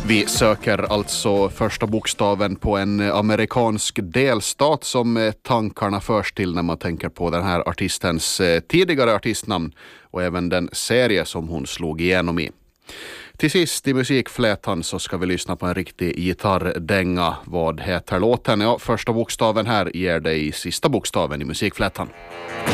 Vi söker alltså första bokstaven på en amerikansk delstat som tankarna förs till när man tänker på den här artistens tidigare artistnamn och även den serie som hon slog igenom i. Till sist i musikflätan så ska vi lyssna på en riktig gitarrdänga. Vad heter låten? Ja, första bokstaven här ger dig sista bokstaven i musikflätan.